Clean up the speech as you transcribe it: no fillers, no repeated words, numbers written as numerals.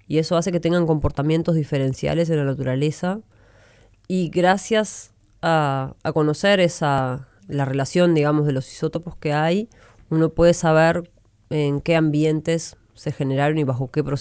y eso hace que tengan comportamientos diferenciales en la naturaleza. Y gracias a conocer la relación, digamos, de los isótopos que hay, uno puede saber en qué ambientes se generaron y bajo qué